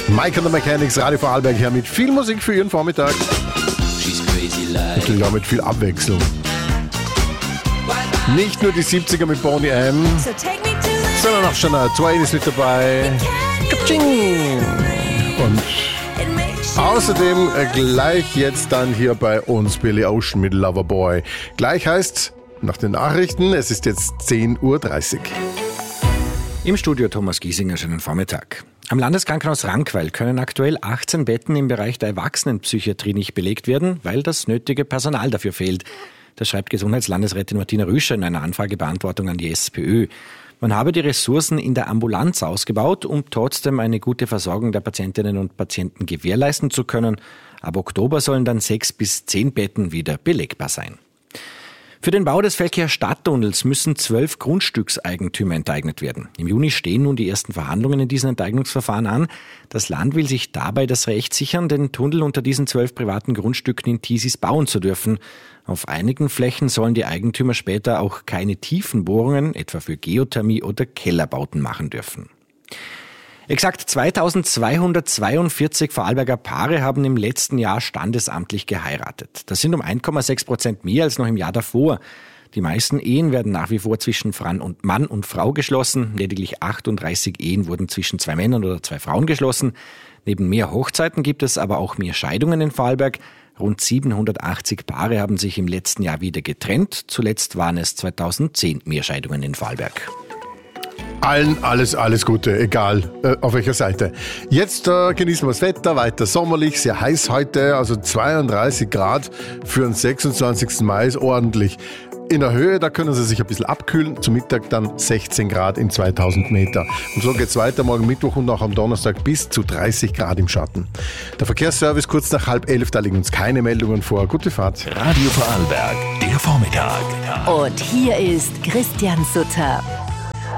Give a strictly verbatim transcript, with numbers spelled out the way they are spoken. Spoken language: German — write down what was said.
Mike and the Mechanics, Radio Vorarlberg hier mit viel Musik für Ihren Vormittag. Natürlich auch mit viel Abwechslung. Nicht nur die siebziger mit Boney M, sondern auch Shania Twain ist mit dabei. Und außerdem gleich jetzt dann hier bei uns Billy Ocean mit Loverboy. Gleich heißt nach den Nachrichten, es ist jetzt zehn Uhr dreißig. Im Studio Thomas Giesinger, schönen Vormittag. Am Landeskrankenhaus Rankweil können aktuell achtzehn Betten im Bereich der Erwachsenenpsychiatrie nicht belegt werden, weil das nötige Personal dafür fehlt. Das schreibt Gesundheitslandesrätin Martina Rüscher in einer Anfragebeantwortung an die SPÖ. Man habe die Ressourcen in der Ambulanz ausgebaut, um trotzdem eine gute Versorgung der Patientinnen und Patienten gewährleisten zu können. Ab Oktober sollen dann sechs bis zehn Betten wieder belegbar sein. Für den Bau des Feldkircher Stadttunnels müssen zwölf Grundstückseigentümer enteignet werden. Im Juni stehen nun die ersten Verhandlungen in diesen Enteignungsverfahren an. Das Land will sich dabei das Recht sichern, den Tunnel unter diesen zwölf privaten Grundstücken in Thiesis bauen zu dürfen. Auf einigen Flächen sollen die Eigentümer später auch keine Tiefenbohrungen, etwa für Geothermie oder Kellerbauten machen dürfen. Exakt zweitausendzweihundertzweiundvierzig Vorarlberger Paare haben im letzten Jahr standesamtlich geheiratet. Das sind um eins Komma sechs Prozent mehr als noch im Jahr davor. Die meisten Ehen werden nach wie vor zwischen Mann und Frau geschlossen. Lediglich achtunddreißig Ehen wurden zwischen zwei Männern oder zwei Frauen geschlossen. Neben mehr Hochzeiten gibt es aber auch mehr Scheidungen in Vorarlberg. Rund siebenhundertachtzig Paare haben sich im letzten Jahr wieder getrennt. Zuletzt waren es zweitausendzehn mehr Scheidungen in Vorarlberg. Allen alles, alles Gute, egal äh, auf welcher Seite. Jetzt äh, genießen wir das Wetter, weiter sommerlich, sehr heiß heute, also zweiunddreißig Grad für den sechsundzwanzigsten Mai ist ordentlich. In der Höhe, da können Sie sich ein bisschen abkühlen, zum Mittag dann sechzehn Grad in zweitausend Meter. Und so geht's weiter, morgen Mittwoch und auch am Donnerstag bis zu dreißig Grad im Schatten. Der Verkehrsservice kurz nach halb elf, da liegen uns keine Meldungen vor. Gute Fahrt. Radio Vorarlberg, der Vormittag. Und hier ist Christian Sutter.